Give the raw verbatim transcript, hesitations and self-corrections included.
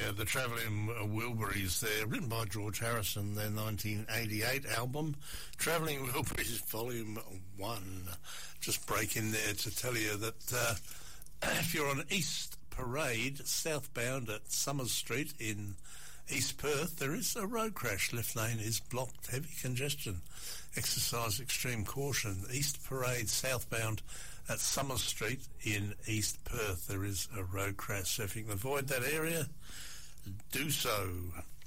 Yeah, the Travelling Wilburys there, written by George Harrison, their nineteen eighty-eight album, Travelling Wilburys Volume one. Just break in there to tell you that uh, if you're on East Parade, southbound at Summers Street in East Perth, there is a road crash. Left lane is blocked, heavy congestion. Exercise extreme caution. East Parade, southbound at Summers Street in East Perth, there is a road crash. So if you can avoid that area, do so.